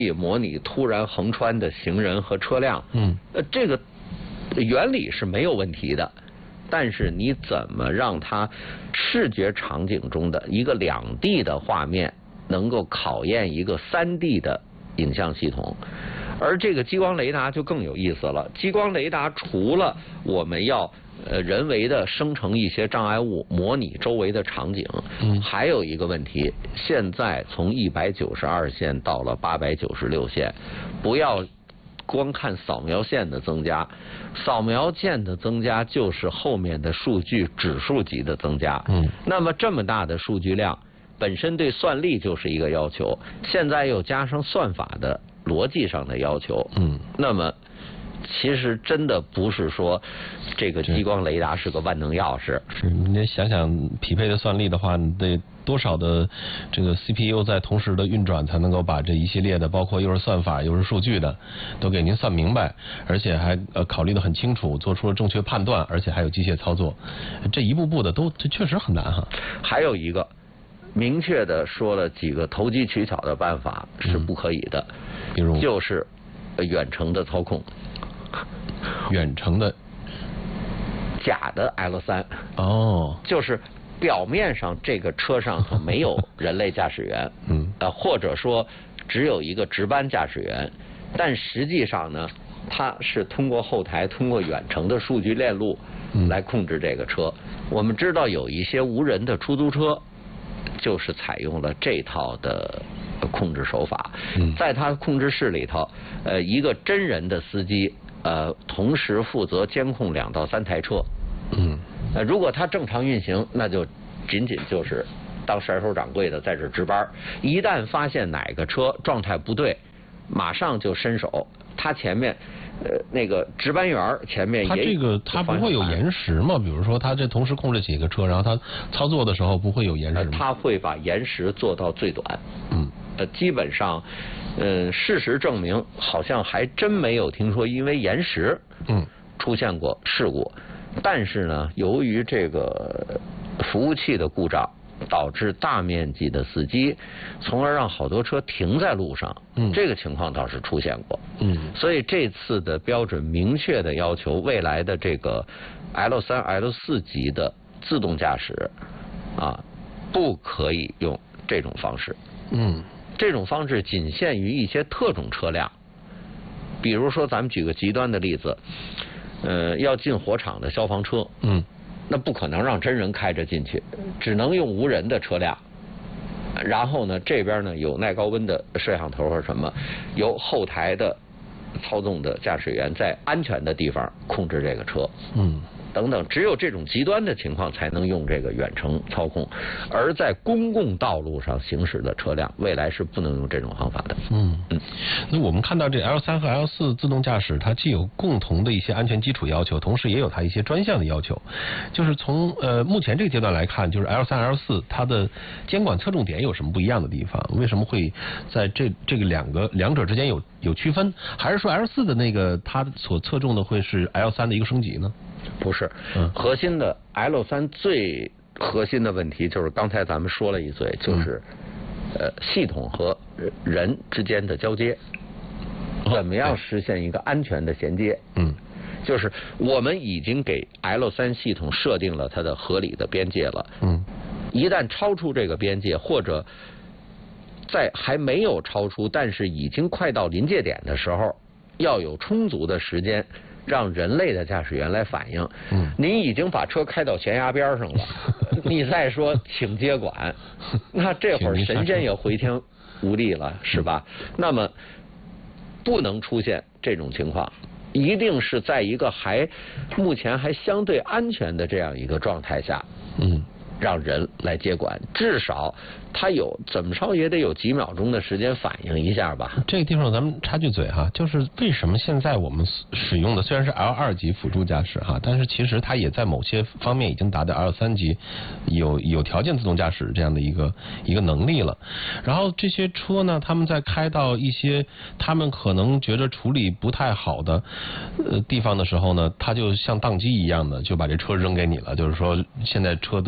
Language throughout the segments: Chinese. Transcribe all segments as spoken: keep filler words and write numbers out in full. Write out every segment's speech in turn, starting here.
模拟突然横穿的行人和车辆， 嗯， 呃，这个原理是没有问题的，但是你怎么让它视觉场景中的一个两 D 的画面能够考验一个三 D 的影像系统？而这个激光雷达就更有意思了。激光雷达除了我们要呃人为的生成一些障碍物，模拟周围的场景， 嗯， 还有一个问题，现在从一百九十二线到了八百九十六线，不要光看扫描线的增加，扫描线的增加就是后面的数据指数级的增加。 嗯， 那么这么大的数据量，本身对算力就是一个要求，现在又加上算法的逻辑上的要求， 嗯， 那么其实真的不是说这个激光雷达是个万能钥匙。 是，你得想想匹配的算力的话，你得多少的这个 C P U 在同时的运转，才能够把这一系列的，包括又是算法又是数据的，都给您算明白，而且还呃考虑得很清楚，做出了正确判断，而且还有机械操作，这一步步的都这确实很难哈。 还有一个明确的说了几个投机取巧的办法是不可以的， 嗯、比如就是远程的操控。 远程的假的 L 三哦， 就是表面上这个车上头没有人类驾驶员， 嗯， 呃，或者说只有一个值班驾驶员，但实际上呢，它是通过后台通过远程的数据链路来控制这个车。嗯、我们知道有一些无人的出租车就是采用了这套的控制手法， 嗯、在它控制室里头，呃，一个真人的司机。呃，同时负责监控两到三台车。 嗯。 呃，如果它正常运行，那就仅仅就是当甩手掌柜的在这值班。一旦发现哪个车状态不对，马上就伸手。他前面，呃，那个值班员前面也。 他这个他不会有延时吗？比如说他这同时控制几个车，然后他操作的时候不会有延时吗？ 呃、他会把延时做到最短。 嗯。 呃，基本上，嗯、呃，事实证明，好像还真没有听说因为延时， 嗯， 出现过事故。嗯、但是呢，由于这个服务器的故障，导致大面积的死机，从而让好多车停在路上。嗯，这个情况倒是出现过。嗯，所以这次的标准明确的要求，未来的这个 L 三、L 四级的自动驾驶，啊，不可以用这种方式。 嗯。 这种方式仅限于一些特种车辆，比如说咱们举个极端的例子，呃，要进火场的消防车， 嗯， 那不可能让真人开着进去，只能用无人的车辆。然后呢，这边呢有耐高温的摄像头或什么，由后台的操纵的驾驶员在安全的地方控制这个车。嗯。等等，只有这种极端的情况才能用这个远程操控，而在公共道路上行驶的车辆，未来是不能用这种方法的。 嗯嗯，那我们看到这 L 三和 L 四自动驾驶，它既有共同的一些安全基础要求，同时也有它一些专项的要求。就是从呃目前这个阶段来看，就是 L 三、L 四它的监管侧重点有什么不一样的地方？为什么会在这这个两个两者之间有有区分？还是说 L 四的那个它所侧重的会是 L 三的一个升级呢？ 不是，嗯，核心的 L 三最核心的问题就是刚才咱们说了一嘴，就是、嗯、呃系统和人之间的交接，怎么样实现一个安全的衔接？嗯，就是我们已经给 L 三系统设定了它的合理的边界了。嗯，一旦超出这个边界，或者在还没有超出，但是已经快到临界点的时候，要有充足的时间。让人类的驾驶员来反应。嗯，您已经把车开到悬崖边上了，你再说请接管，那这会儿神仙也回天无力了，是吧？那么不能出现这种情况，一定是在一个还目前还相对安全的这样一个状态下，嗯，让人来接管，至少他有怎么着也得有几秒钟的时间反应一下吧。 这个地方咱们插句嘴哈，就是为什么现在我们使用的虽然是 L 二级辅助驾驶哈，但是其实它也在某些方面已经达到 L 三级有有条件自动驾驶这样的一个一个能力了。然后这些车呢，他们在开到一些他们可能觉得处理不太好的呃地方的时候呢，他就像宕机一样的就把这车扔给你了，就是说现在车的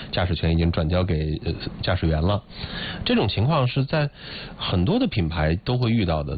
驾驶权已经转交给呃驾驶员了。这种情况是在很多的品牌都会遇到的。